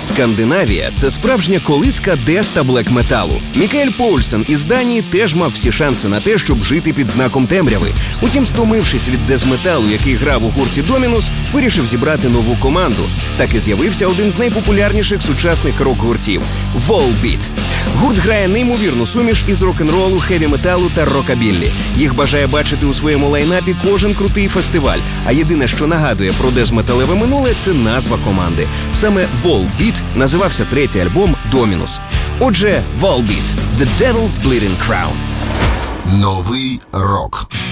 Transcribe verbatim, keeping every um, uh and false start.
Скандинавія – це справжня колиска дес та блек-металу. Мікаель Поульсен із Данії теж мав всі шанси на те, щоб жити під знаком темряви. Утім, стомившись від дез-металу, який грав у гурті Домінус, вирішив зібрати нову команду. Так і з'явився один з найпопулярніших сучасних рок-гуртів – Volbeat. Гурт грає неймовірну суміш із рок-н-ролу, хеві-металу та рокабіллі. Їх бажає бачити у своєму лайнапі кожен крутий фестиваль. А єдине, що нагадує про дез-металеве минуле – це назва команди. Саме Volbeat називався третій альбом Dominus. Отже, Volbeat – The Devil's Bleeding Crown. Новий рок.